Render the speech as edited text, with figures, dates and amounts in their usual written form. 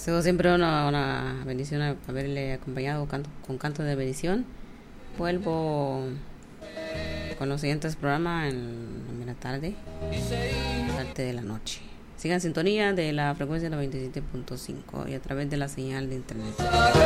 sido siempre una bendición haberle acompañado con canto de bendición. Vuelvo con los siguientes programas en la tarde, parte de la noche. Sigan en sintonía de la frecuencia 97.5 y a través de la señal de internet.